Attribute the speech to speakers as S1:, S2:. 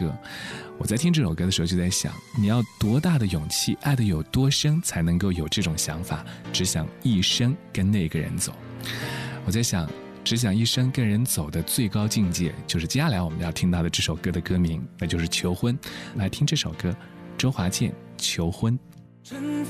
S1: 歌。我在听这首歌的时候就在想，你要多大的勇气，爱得有多深，才能够有这种想法，只想一生跟那个人走。我在想，只想一生跟人走的最高境界，就是接下来我们要听到的这首歌的歌名，那就是求婚。来听这首歌，周华健《求婚》。